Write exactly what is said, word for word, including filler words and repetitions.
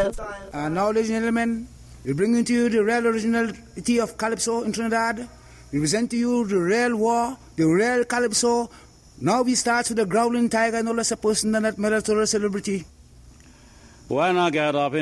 yourself. And now, ladies and gentlemen, we bring into you the real originality of Calypso in Trinidad. We present to you the real war, the real Calypso. Now we start with the growling tiger, no less a person than that military celebrity. Why not get up